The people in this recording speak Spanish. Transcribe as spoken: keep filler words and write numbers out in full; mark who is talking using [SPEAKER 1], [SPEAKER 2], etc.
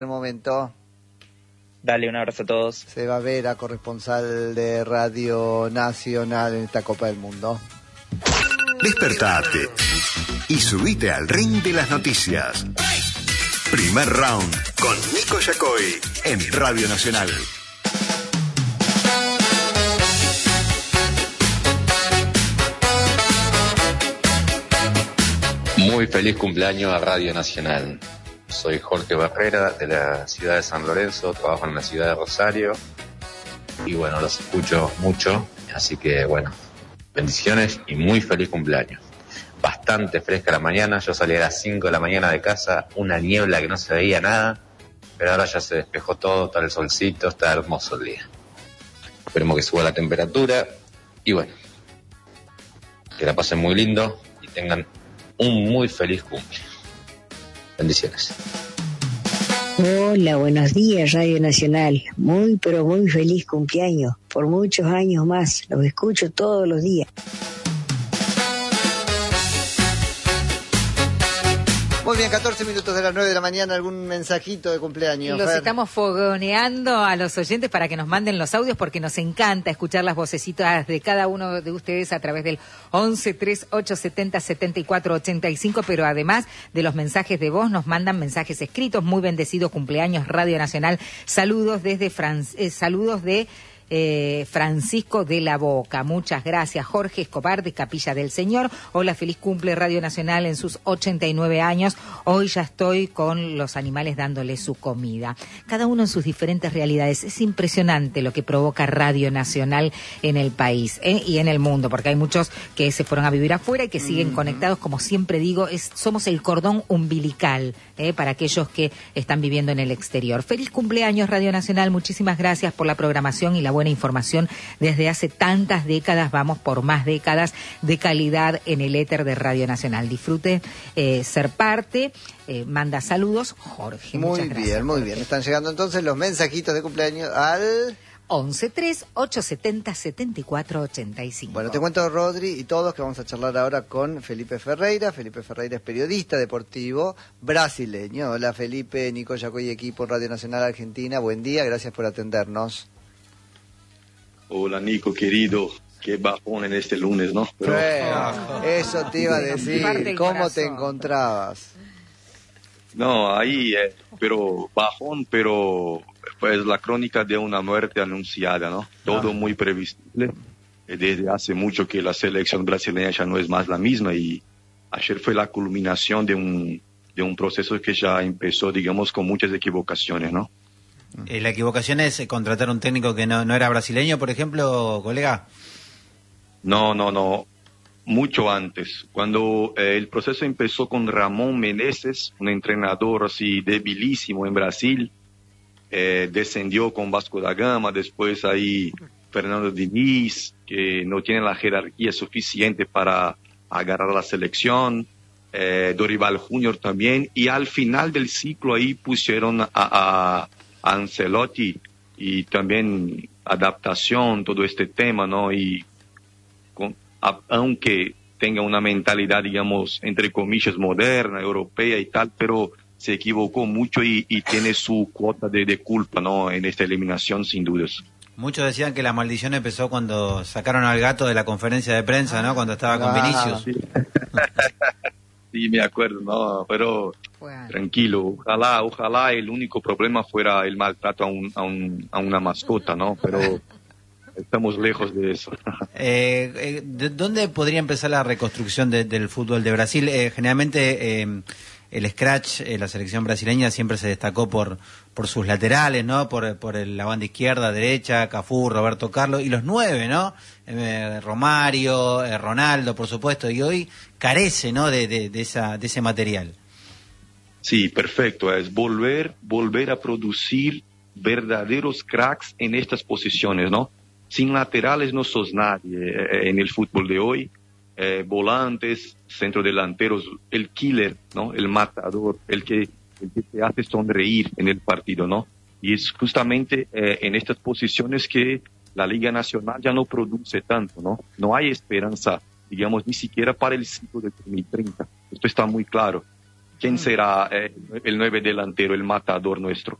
[SPEAKER 1] el momento.
[SPEAKER 2] Dale, un abrazo a todos.
[SPEAKER 1] Seba Vera, corresponsal de Radio Nacional en esta Copa del Mundo.
[SPEAKER 3] Despertate y subite al ring de las noticias. Primer round con Nico Yacoy en Radio Nacional.
[SPEAKER 4] Muy feliz cumpleaños a Radio Nacional. Soy Jorge Barrera, de la ciudad de San Lorenzo, trabajo en la ciudad de Rosario y bueno, los escucho mucho, así que bueno, bendiciones y muy feliz cumpleaños. Bastante fresca la mañana, yo salí a las cinco de la mañana de casa, una niebla que no se veía nada, pero ahora ya se despejó todo, está el solcito, está hermoso el día. Esperemos que suba la temperatura y bueno, que la pasen muy lindo y tengan un muy feliz cumple. Bendiciones.
[SPEAKER 5] Hola, buenos días Radio Nacional. Muy pero muy feliz cumpleaños. Por muchos años más. Los escucho todos los días.
[SPEAKER 1] Muy bien, catorce minutos de las nueve de la mañana, algún mensajito de cumpleaños.
[SPEAKER 6] Los
[SPEAKER 1] Fer.
[SPEAKER 6] estamos fogoneando a los oyentes para que nos manden los audios porque nos encanta escuchar las vocecitas de cada uno de ustedes a través del once, treinta y ocho, setenta, setenta y cuatro, ochenta y cinco, pero además de los mensajes de voz nos mandan mensajes escritos. Muy bendecido cumpleaños Radio Nacional. Saludos desde Fran... eh, saludos de Eh, Francisco de la Boca, muchas gracias. Jorge Escobar de Capilla del Señor, hola, feliz cumple Radio Nacional en sus ochenta y nueve años, hoy ya estoy con los animales dándole su comida. Cada uno en sus diferentes realidades, es impresionante lo que provoca Radio Nacional en el país ¿eh? y en el mundo, porque hay muchos que se fueron a vivir afuera y que siguen mm. conectados, como siempre digo, es, somos el cordón umbilical ¿eh? para aquellos que están viviendo en el exterior. Feliz cumpleaños Radio Nacional, muchísimas gracias por la programación y la buena información desde hace tantas décadas, vamos por más décadas de calidad en el éter de Radio Nacional. Disfrute eh, ser parte, eh, manda saludos, Jorge.
[SPEAKER 1] Muy
[SPEAKER 6] muchas
[SPEAKER 1] bien,
[SPEAKER 6] gracias,
[SPEAKER 1] muy
[SPEAKER 6] Jorge.
[SPEAKER 1] bien. Están llegando entonces los mensajitos de cumpleaños al
[SPEAKER 6] once, treinta, ochocientos setenta, setenta y cuatro, ochenta y cinco.
[SPEAKER 1] Bueno, te cuento, Rodri, y todos que vamos a charlar ahora con Felipe Ferreira. Felipe Ferreira es periodista deportivo brasileño. Hola, Felipe, Nico Yacoy, equipo Radio Nacional Argentina. Buen día, gracias por atendernos.
[SPEAKER 7] Hola Nico, querido, qué bajón en este lunes, ¿no? Pero...
[SPEAKER 1] Bueno, eso te iba a decir, ¿cómo te encontrabas?
[SPEAKER 7] No, ahí, eh, pero bajón, pero pues la crónica de una muerte anunciada, ¿no? Todo ah. muy previsible. Desde hace mucho que la selección brasileña ya no es más la misma y ayer fue la culminación de un, de un proceso que ya empezó, digamos, con muchas equivocaciones, ¿no?
[SPEAKER 8] ¿La equivocación es contratar un técnico que no, no era brasileño, por ejemplo, colega?
[SPEAKER 7] No, no, no. Mucho antes. Cuando eh, el proceso empezó con Ramón Menezes, un entrenador así debilísimo en Brasil, eh, descendió con Vasco da Gama, después ahí Fernando Diniz, que no tiene la jerarquía suficiente para agarrar la selección, eh, Dorival Junior también, y al final del ciclo ahí pusieron a... a Ancelotti y también adaptación, todo este tema, ¿no? Y con, a, aunque tenga una mentalidad, digamos, entre comillas, moderna, europea y tal, pero se equivocó mucho y, y tiene su cuota de, de culpa, ¿no? En esta eliminación, sin dudas.
[SPEAKER 8] Muchos decían que la maldición empezó cuando sacaron al gato de la conferencia de prensa, ¿no? Cuando estaba con Vinicius.
[SPEAKER 7] Sí. Sí, me acuerdo, no, pero bueno. Tranquilo, ojalá, ojalá el único problema fuera el maltrato a, un, a, un, a una mascota, ¿no? Pero estamos lejos de eso.
[SPEAKER 8] Eh, eh, ¿de ¿Dónde podría empezar la reconstrucción de, del fútbol de Brasil? Eh, generalmente eh, el scratch, eh, la selección brasileña siempre se destacó por por sus laterales, ¿no? Por, por el, la banda izquierda, derecha, Cafú, Roberto Carlos, y los nueve, ¿no? Eh, Romario, eh, Ronaldo, por supuesto, y hoy carece, ¿no? De, de, de, esa, de ese material.
[SPEAKER 7] Sí, perfecto, es volver, volver a producir verdaderos cracks en estas posiciones, ¿no? Sin laterales no sos nadie eh, en el fútbol de hoy. Eh, volantes, centrodelanteros, el killer, ¿no? El matador, el que el que te hace sonreír en el partido, ¿no? Y es justamente eh, en estas posiciones que la Liga Nacional ya no produce tanto, ¿no? No hay esperanza, digamos, ni siquiera para el ciclo de dos mil treinta. Esto está muy claro. ¿Quién será eh, el nueve delantero, el matador nuestro?